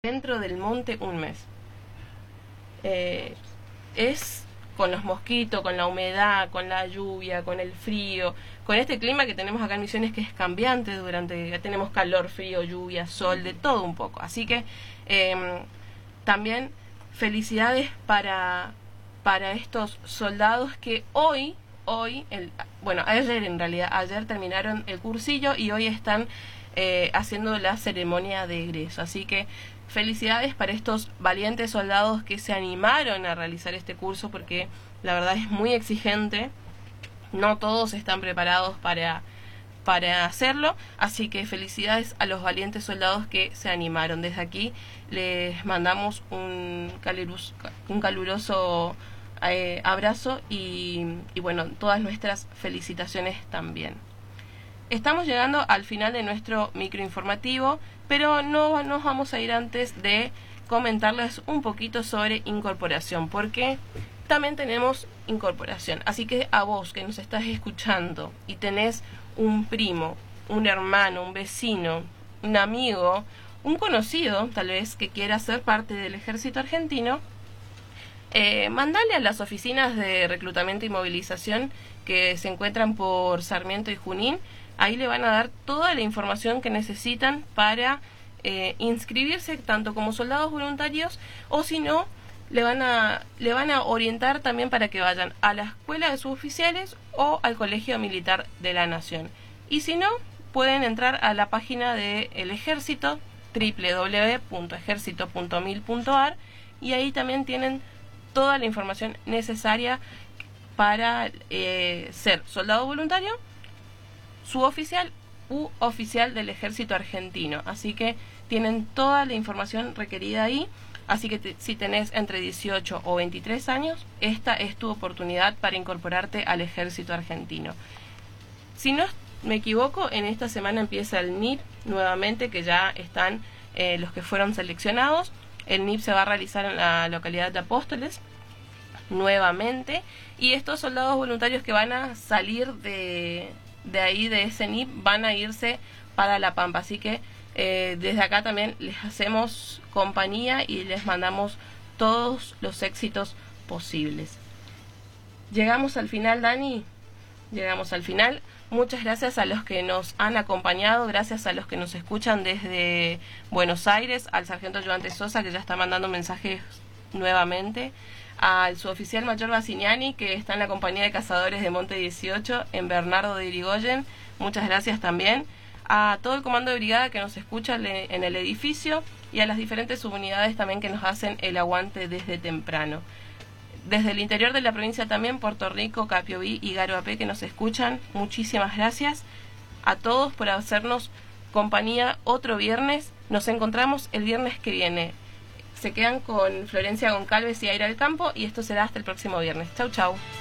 dentro del monte un mes. Es con los mosquitos, con la humedad, con la lluvia, con el frío, con este clima que tenemos acá en Misiones que es cambiante, tenemos calor, frío, lluvia, sol, de todo un poco. Así que también felicidades para estos soldados que ayer terminaron el cursillo y hoy están haciendo la ceremonia de egreso. Así que felicidades para estos valientes soldados que se animaron a realizar este curso, porque la verdad es muy exigente. No todos están preparados para hacerlo, así que felicidades a los valientes soldados que se animaron. Desde aquí les mandamos un caluroso abrazo y bueno, todas nuestras felicitaciones también. Estamos llegando al final de nuestro microinformativo, pero no nos vamos a ir antes de comentarles un poquito sobre incorporación, porque también tenemos incorporación. Así que a vos que nos estás escuchando y tenés un primo, un hermano, un vecino, un amigo, un conocido tal vez que quiera ser parte del ejército argentino, mandale a las oficinas de reclutamiento y movilización que se encuentran por Sarmiento y Junín. Ahí le van a dar toda la información que necesitan para inscribirse tanto como soldados voluntarios, o si no, le van a orientar también para que vayan a la escuela de suboficiales o al Colegio Militar de la Nación. Y si no, pueden entrar a la página del Ejército, www.ejercito.mil.ar, y ahí también tienen toda la información necesaria para ser soldado voluntario, suboficial u oficial del ejército argentino. Así que tienen toda la información requerida ahí. Así que si tenés entre 18 o 23 años, esta es tu oportunidad para incorporarte al ejército argentino. Si no me equivoco, en esta semana empieza el NIP nuevamente, que ya están los que fueron seleccionados. El NIP se va a realizar en la localidad de Apóstoles nuevamente, y estos soldados voluntarios que van a salir de ahí, de ese NIP, van a irse para La Pampa. Así que desde acá también les hacemos compañía y les mandamos todos los éxitos posibles. Llegamos al final, Dani. Llegamos al final. Muchas gracias a los que nos han acompañado, gracias a los que nos escuchan desde Buenos Aires, al sargento ayudante Sosa, que ya está mandando mensajes nuevamente, al suboficial mayor Bassignani, que está en la compañía de cazadores de Monte 18 en Bernardo de Irigoyen. Muchas gracias también a todo el comando de brigada que nos escucha en el edificio, y a las diferentes subunidades también que nos hacen el aguante desde temprano. Desde el interior de la provincia también, Puerto Rico, Capiobí y Garoapé, que nos escuchan, muchísimas gracias a todos por hacernos compañía otro viernes. Nos encontramos el viernes que viene. Se quedan con Florencia Goncalves y Aire al Campo, y esto será hasta el próximo viernes. Chau, chau.